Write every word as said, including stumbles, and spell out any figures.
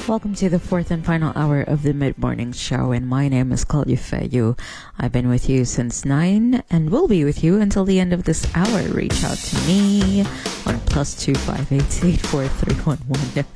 Welcome to the fourth and final hour of the mid-morning show, and my name is Claudia Feyu. I've been with you since nine and will be with you until the end of this hour. Reach out to me on plus two five eight eight four three one one